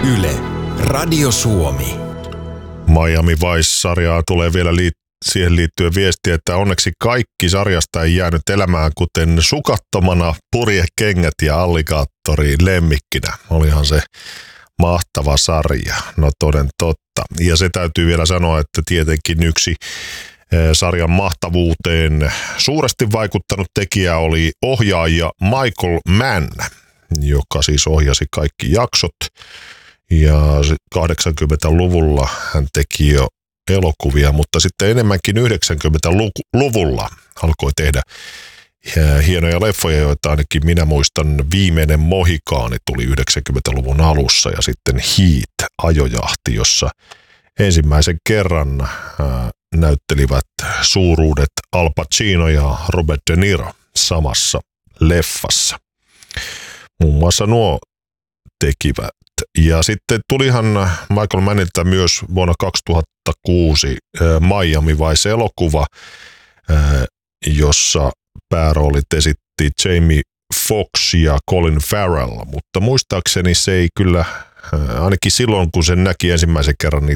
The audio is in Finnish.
Yle, Radio Suomi. Miami Vice-sarjaa tulee vielä siihen liittyen viestiä, että onneksi kaikki sarjasta ei jäänyt elämään, kuten sukattomana purjekengät ja alligaattori lemmikkinä. Olihan se mahtava sarja, no toden totta. Ja se täytyy vielä sanoa, että tietenkin yksi sarjan mahtavuuteen suuresti vaikuttanut tekijä oli ohjaaja Michael Mann, joka siis ohjasi kaikki jaksot. Ja 80-luvulla hän teki jo elokuvia, mutta sitten enemmänkin 90-luvulla alkoi tehdä hienoja leffoja, joita ainakin minä muistan. Viimeinen Mohikaani tuli 90-luvun alussa ja sitten Heat, ajojahti, jossa ensimmäisen kerran näyttelivät suuruudet Al Pacino ja Robert De Niro samassa leffassa. Muun muassa nuo tekivät. Ja sitten tulihan Michael Mannilta myös vuonna 2006 Miami Vice-elokuva, jossa pääroolit esitti Jamie Foxx ja Colin Farrell, mutta muistaakseni se ei kyllä, ainakin silloin kun sen näki ensimmäisen kerran, niin